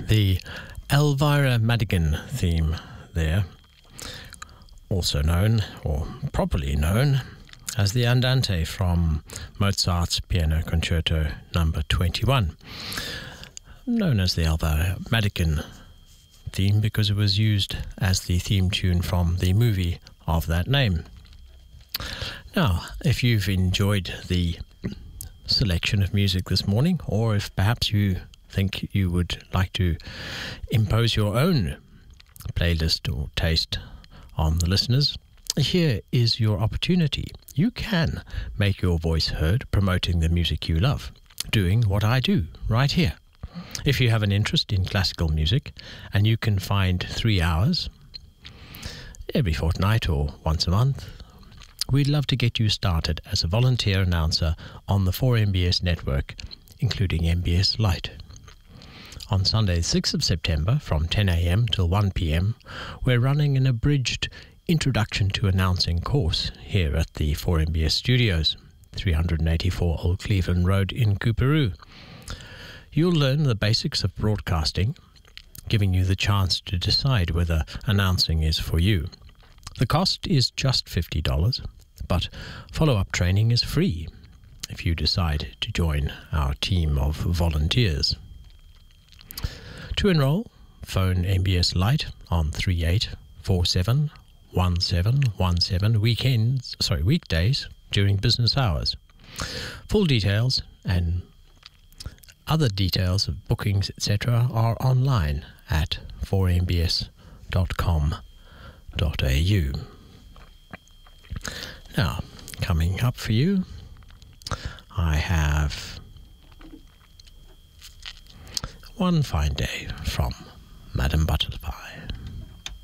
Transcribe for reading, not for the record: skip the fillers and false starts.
The Elvira Madigan theme there, also known, or properly known, as the Andante from Mozart's Piano Concerto Number 21, known as the Elvira Madigan theme because it was used as the theme tune from the movie of that name. Now, if you've enjoyed the selection of music this morning, or if perhaps you think you would like to impose your own playlist or taste on the listeners, here is your opportunity. You can make your voice heard promoting the music you love, doing what I do right here. If you have an interest in classical music and you can find 3 hours every fortnight or once a month, we'd love to get you started as a volunteer announcer on the 4MBS network, including MBS Lite. On Sunday, 6th of September, from 10 a.m. till 1 p.m., we're running an abridged Introduction to Announcing course here at the 4MBS Studios, 384 Old Cleveland Road in Cooperoo. You'll learn the basics of broadcasting, giving you the chance to decide whether announcing is for you. The cost is just $50, but follow-up training is free if you decide to join our team of volunteers. To enroll, phone MBS Lite on 3847 1717 weekdays during business hours. Full details and other details of bookings, etc., are online at 4mbs.com.au. Now, coming up for you, I have One Fine Day from Madam Butterley.